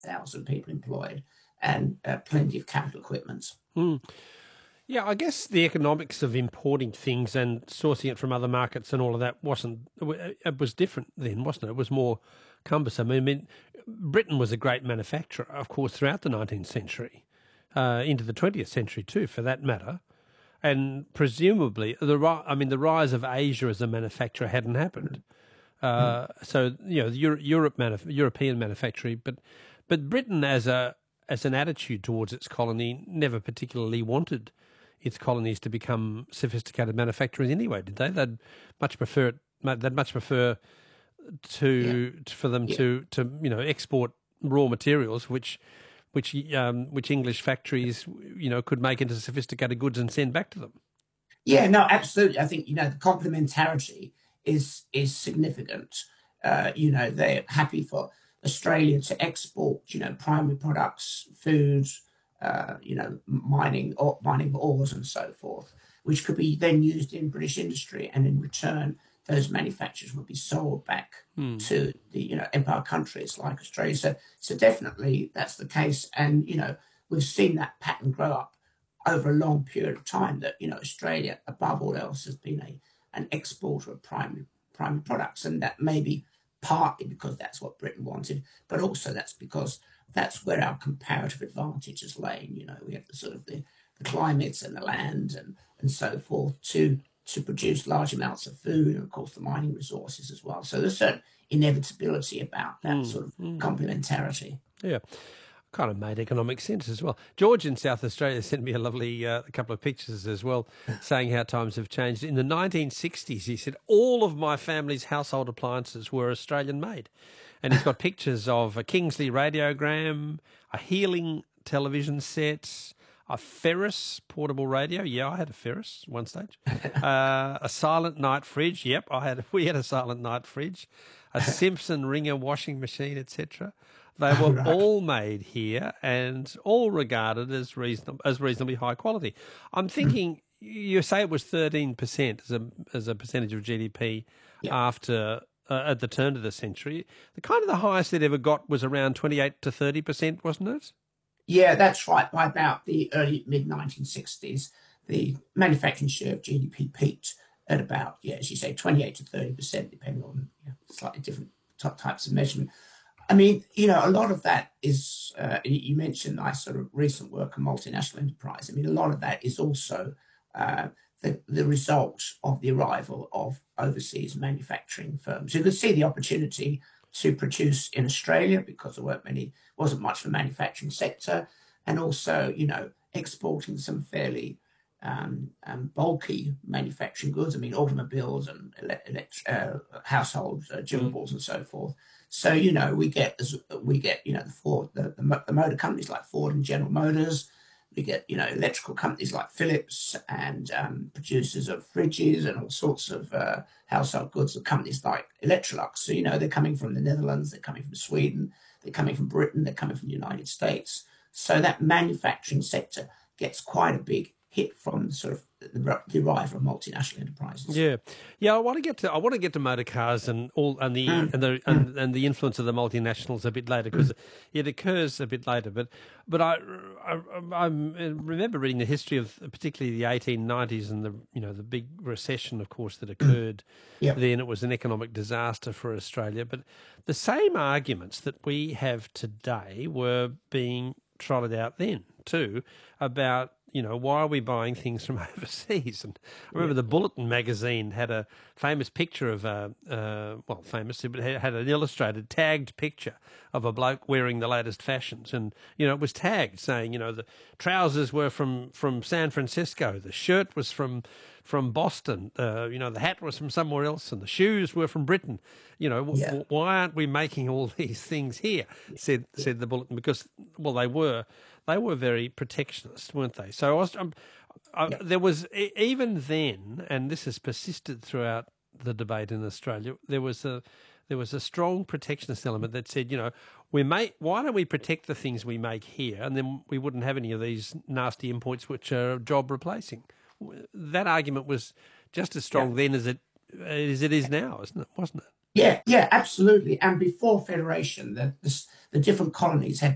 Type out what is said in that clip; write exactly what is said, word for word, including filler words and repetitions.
thousand people employed and uh, plenty of capital equipment. Mm. Yeah, I guess the economics of importing things and sourcing it from other markets and all of that wasn't, it was different then, wasn't it? It was more cumbersome. I mean, Britain was a great manufacturer, of course, throughout the nineteenth century, uh, into the twentieth century too, for that matter. And presumably, the I mean, the rise of Asia as a manufacturer hadn't happened. Uh, so you know, Euro, Europe manuf- European manufacturing, but but Britain as a as an attitude towards its colony never particularly wanted its colonies to become sophisticated manufacturers anyway, did they? They'd much prefer it. They'd much prefer to, yeah. for them yeah. to to you know export raw materials, which which um, which English factories you know could make into sophisticated goods and send back to them. Yeah, no, absolutely. I think you know the complementarity is is significant. Uh, you know, they're happy for Australia to export, you know, primary products, foods, uh, you know, mining or mining ores and so forth, which could be then used in British industry, and in return, those manufacturers would be sold back hmm. to the you know empire countries like Australia. So, so definitely that's the case, and you know we've seen that pattern grow up over a long period of time. That you know Australia, above all else, has been a an exporter of primary primary products, and that may be partly because that's what Britain wanted, but also that's because that's where our comparative advantage has lain. You know, we have the sort of the, the climates and the land and, and so forth to to produce large amounts of food, and of course the mining resources as well. So there's certain inevitability about that mm, sort of mm. complementarity. Yeah. Kind of made economic sense as well. George in South Australia sent me a lovely uh, a couple of pictures as well, saying how times have changed. In the nineteen sixties, he said, all of my family's household appliances were Australian made. And he's got pictures of a Kingsley radiogram, a Healing television set, a Ferris portable radio. Yeah, I had a Ferris at one stage. Uh, a Silent Night fridge. Yep, I had. We had a Silent Night fridge. A Simpson Ringer washing machine, et cetera. They were right. all made here and all regarded as reasonable, as reasonably high quality. I'm thinking you say it was thirteen percent as a as a percentage of G D P yeah. after uh, at the turn of the century. The kind of the highest it ever got was around twenty-eight to thirty percent, wasn't it? Yeah, that's right. By about the early mid nineteen sixties, the manufacturing share of G D P peaked at about yeah, as you say, twenty-eight to thirty percent, depending on you know, slightly different types of measurement. I mean, you know, a lot of that is, uh, you mentioned my sort of recent work on multinational enterprise. I mean, a lot of that is also uh, the, the result of the arrival of overseas manufacturing firms. You could see the opportunity to produce in Australia because there weren't many, wasn't much for the manufacturing sector, and also, you know, exporting some fairly um, um, bulky manufacturing goods. I mean, automobiles and elect- uh, household uh, durables mm. and so forth. So, you know, we get, we get you know, the Ford, the, the, the motor companies like Ford and General Motors. We get, you know, electrical companies like Philips and um, producers of fridges and all sorts of uh, household goods, of companies like Electrolux. So, you know, they're coming from the Netherlands, they're coming from Sweden, they're coming from Britain, they're coming from the United States. So that manufacturing sector gets quite a big hit from sort of the, the arrival of multinational enterprises. Yeah, yeah. I want to get to I want to get to motor cars and all and the mm. and the and, and the influence of the multinationals a bit later, because mm. it occurs a bit later. But but I, I I remember reading the history of particularly the eighteen nineties and the you know the big recession, of course, that occurred. Yep. Then it was an economic disaster for Australia. But the same arguments that we have today were being trotted out then too about, you know, why are we buying things from overseas? And I remember the Bulletin magazine had a famous picture of a, uh, well, famous, but had an illustrated, tagged picture of a bloke wearing the latest fashions. And, you know, it was tagged saying, you know, the trousers were from, from San Francisco, the shirt was from from Boston, uh, you know, the hat was from somewhere else, and the shoes were from Britain. You know, w- yeah. w- why aren't we making all these things here? Said yeah. said the Bulletin, because, well, they were. They were very protectionist, weren't they? So I was, um, I, yeah. there was, even then, and this has persisted throughout the debate in Australia, there was a there was a strong protectionist element that said, you know, we may, why don't we protect the things we make here, and then we wouldn't have any of these nasty imports which are job replacing. That argument was just as strong yeah. then as it as it is now, isn't it? Wasn't it? Yeah, yeah, absolutely. And before Federation, the, the, the different colonies had